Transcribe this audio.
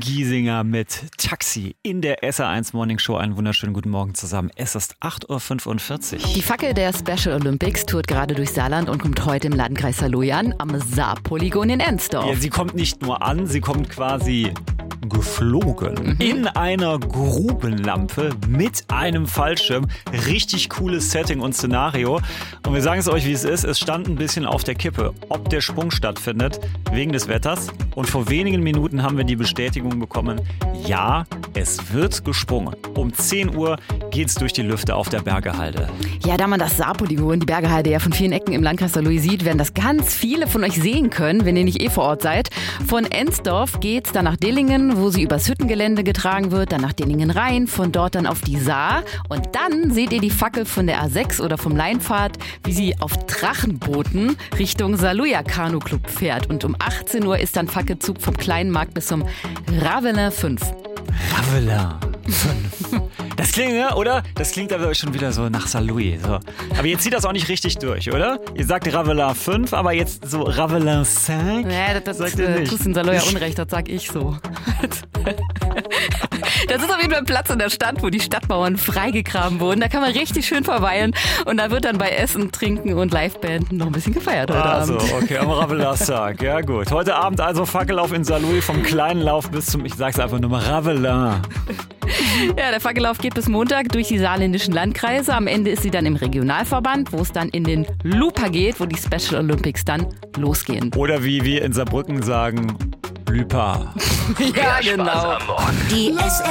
Giesinger mit Taxi in der SR1 Morning Show. Einen wunderschönen guten Morgen zusammen. Es ist 8.45 Uhr. Die Fackel der Special Olympics tourt gerade durch Saarland und kommt heute im Landkreis Saarlouis an, am Saarpolygon in Ensdorf. Ja, sie kommt nicht nur an, sie kommt quasi geflogen. In einer Grubenlampe mit einem Fallschirm. Richtig cooles Setting und Szenario. Und wir sagen es euch, wie es ist. Es stand ein bisschen auf der Kippe, ob der Sprung stattfindet, wegen des Wetters. Und vor wenigen Minuten haben wir die Bestätigung bekommen, ja, es wird gesprungen. Um 10 Uhr geht's durch die Lüfte auf der Bergehalde. Ja, da man das Saarpolygon, die Bergehalde, ja von vielen Ecken im Landkreis Saarlouis sieht, werden das ganz viele von euch sehen können, wenn ihr nicht vor Ort seid. Von Ensdorf geht's dann nach Dillingen, wo sie übers Hüttengelände getragen wird, dann nach Dillingen rein, von dort dann auf die Saar. Und dann seht ihr die Fackel von der A6 oder vom Leinpfad, wie sie auf Drachenbooten Richtung Saarlouis Kanu Club fährt. Und um 18 Uhr ist dann Fackelzug vom Kleinen Markt bis zum Ravelin 5. Ravelin 5. Das klingt, oder? Das klingt aber schon wieder so nach Saarlouis. So. Aber jetzt zieht das auch nicht richtig durch, oder? Ihr sagt Ravelin 5, aber jetzt so Ravelin 5? Ja, das tust in Saarlouis Unrecht, das sag ich so. Das ist auf jeden Fall ein Platz in der Stadt, wo die Stadtmauern freigegraben wurden. Da kann man richtig schön verweilen und da wird dann bei Essen, Trinken und Liveband noch ein bisschen gefeiert heute Abend. Also, okay, am Ravelin-Tag. Ja gut. Heute Abend also Fackellauf in Saarlouis vom kleinen Lauf bis zum, ich sag's einfach nur mal, Ravelin. Ja, der Fackellauf geht bis Montag durch die saarländischen Landkreise. Am Ende ist sie dann im Regionalverband, wo es dann in den Lupa geht, wo die Special Olympics dann losgehen. Oder wie wir in Saarbrücken sagen, Lüpa. Ja, genau. Die